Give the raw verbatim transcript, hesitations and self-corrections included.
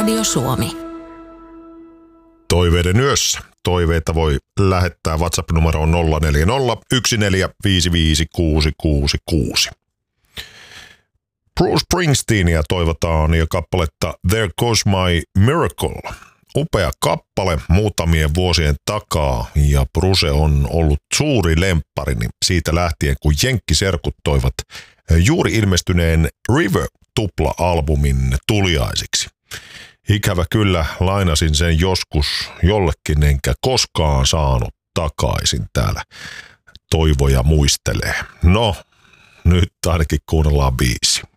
Radio Suomi. Toiveiden yössä. Toiveita voi lähettää WhatsApp-numeroon nolla neljä nolla, yksi neljä viisi viisi, kuusi kuusi kuusi. Bruce Springsteenia toivotaan ja kappaletta There Goes My Miracle. Upea kappale muutamien vuosien takaa ja Bruce on ollut suuri lempparini siitä lähtien, kun jenkkiserkut toivat juuri ilmestyneen River-tupla-albumin tuliaisiksi. Ikävä kyllä lainasin sen joskus jollekin, enkä koskaan saanut takaisin täällä. Toivoja muistelee. No, nyt ainakin kuunnellaan biisi.